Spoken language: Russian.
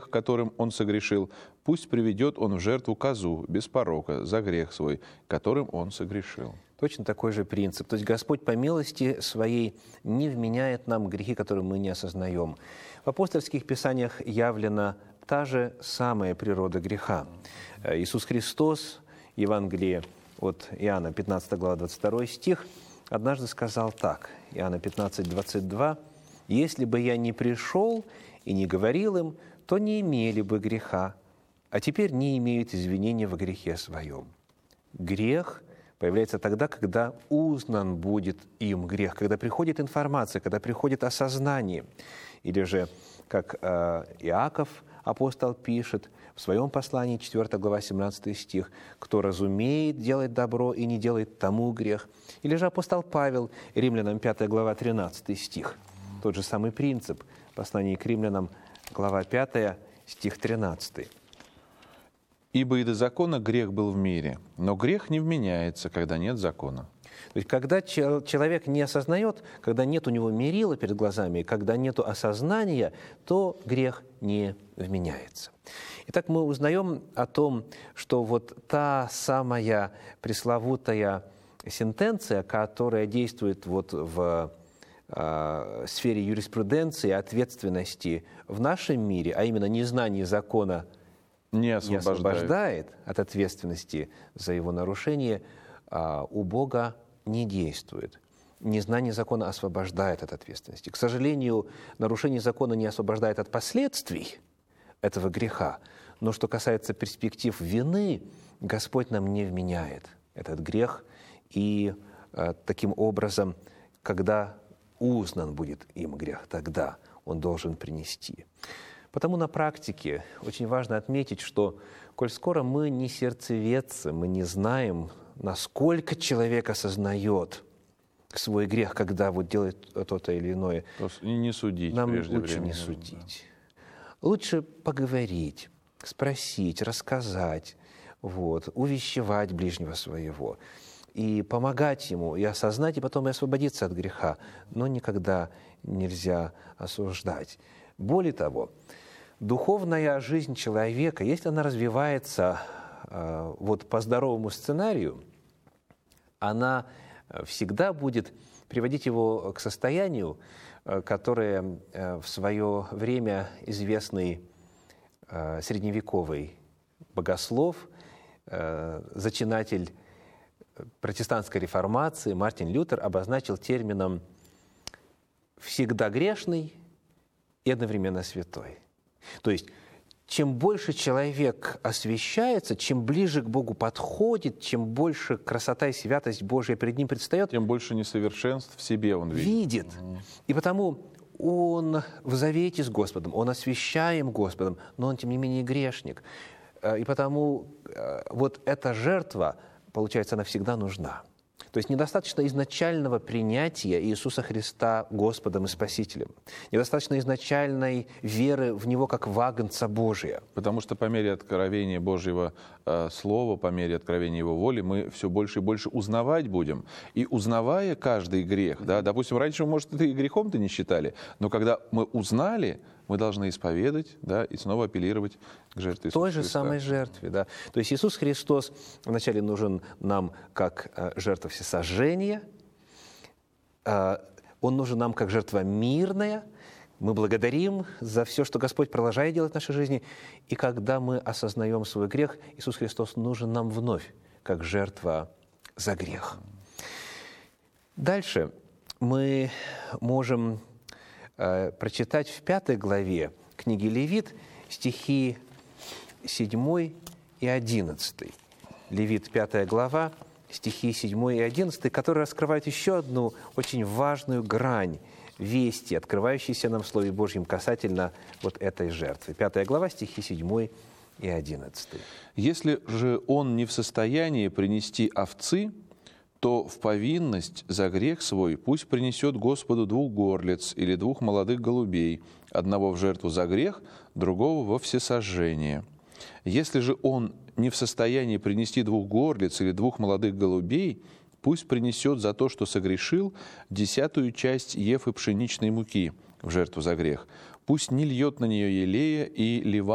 грех, которым он согрешил, пусть приведет он в жертву козу без порока за грех свой, которым он согрешил». Точно такой же принцип. То есть Господь по милости Своей не вменяет нам грехи, которые мы не осознаем. В апостольских писаниях явлена та же самая природа греха. Иисус Христос, Евангелие от Иоанна, 15 глава, 22 стих, однажды сказал так, Иоанна 15, 22, «Если бы я не пришел и не говорил им, то не имели бы греха, а теперь не имеют извинения во грехе своем». Грех появляется тогда, когда узнан будет им грех, когда приходит информация, когда приходит осознание. Или же, как Иаков, апостол, пишет в своем послании, 4 глава, 17 стих, «Кто разумеет делать добро и не делает, тому грех». Или же апостол Павел, Римлянам 5 глава, 13 стих. Тот же самый принцип, послание к Римлянам, глава 5, стих 13. «Ибо и до закона грех был в мире, но грех не вменяется, когда нет закона». То есть, когда человек не осознает, когда нет у него мерила перед глазами, когда нет осознания, то грех не вменяется. Итак, мы узнаем о том, что вот та самая пресловутая сентенция, которая действует вот в сфере юриспруденции, ответственности в нашем мире, а именно незнание закона не освобождает от ответственности за его нарушение, у Бога не действует. Незнание закона освобождает от ответственности. К сожалению, нарушение закона не освобождает от последствий этого греха, но что касается перспектив вины, Господь нам не вменяет этот грех, и таким образом, когда узнан будет им грех, тогда он должен принести. Потому на практике очень важно отметить, что, коль скоро мы не сердцеведцы, мы не знаем, насколько человек осознает свой грех, когда вот делает то-то или иное. Не судить. Нам лучше не судить. Лучше поговорить, спросить, рассказать, увещевать ближнего своего и помогать ему, и осознать, и потом и освободиться от греха. Но никогда нельзя осуждать. Более того, духовная жизнь человека, если она развивается по здоровому сценарию, она всегда будет приводить его к состоянию, которое в свое время известный средневековый богослов, зачинатель протестантской реформации Мартин Лютер обозначил термином «всегда грешный и одновременно святой». То есть, чем больше человек освящается, чем ближе к Богу подходит, чем больше красота и святость Божия перед ним предстает, тем больше несовершенств в себе он видит. И потому он в завете с Господом, он освящаем Господом, но он, тем не менее, грешник. И потому вот эта жертва, получается, она всегда нужна. То есть недостаточно изначального принятия Иисуса Христа Господом и Спасителем. Недостаточно изначальной веры в Него как в агнца Божия. Потому что по мере откровения Божьего Слова, по мере откровения Его воли, мы все больше и больше узнавать будем. И узнавая каждый грех, допустим, раньше, может, это и грехом-то не считали, но когда мы узнали, мы должны исповедать, и снова апеллировать к жертве Иисуса той же Христа. самой жертве, То есть Иисус Христос вначале нужен нам как жертва всесожжения, Он нужен нам как жертва мирная. Мы благодарим за все, что Господь продолжает делать в нашей жизни. И когда мы осознаем свой грех, Иисус Христос нужен нам вновь как жертва за грех. Дальше мы можем прочитать в 5 главе книги Левит стихи 7 и 11. Левит, 5 глава, стихи 7 и 11, которые раскрывают еще одну очень важную грань вести, открывающейся нам в Слове Божьем касательно вот этой жертвы. 5 глава, стихи 7 и 11. «Если же он не в состоянии принести овцы, то в повинность за грех свой пусть принесет Господу 2 горлиц или 2 молодых голубей, одного в жертву за грех, другого во всесожжение. Если же он не в состоянии принести 2 горлиц или 2 молодых голубей, пусть принесет за то, что согрешил, 10-ю часть ефы пшеничной муки в жертву за грех. Пусть не льет на нее елея и лива